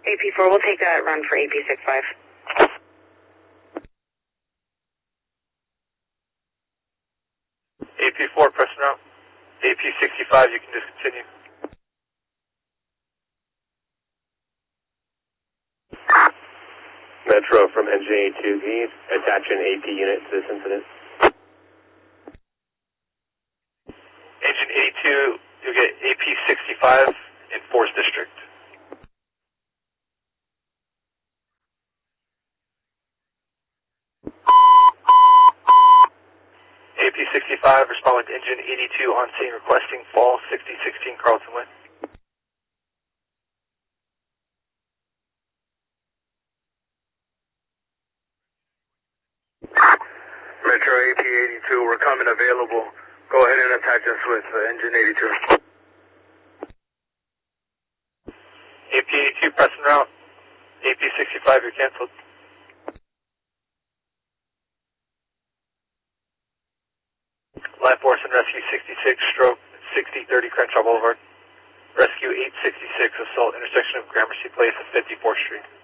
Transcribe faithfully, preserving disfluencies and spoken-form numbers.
A P four, we'll take that run for A P sixty-five. A P four, pressing route. A P sixty-five, you can discontinue. Metro from Engine eighty-two, can you attach an A P unit to this incident? Engine eighty-two, you'll get A P sixty-five in Force District. A P sixty-five, respond with Engine eighty-two on scene requesting fall sixty sixteen Carlton Way. Metro A P eighty-two, we're coming available. Go ahead and attach us with uh, Engine eighty-two. A P eighty-two, pressing route. A P sixty-five, you're canceled. Line Force and Rescue sixty-six, stroke sixty thirty Crenshaw Boulevard. Rescue eight sixty-six, assault intersection of Gramercy Place and fifty-fourth Street.